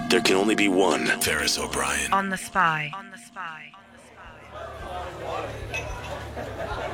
There can only be one Ferris O'Brien. On the Spy.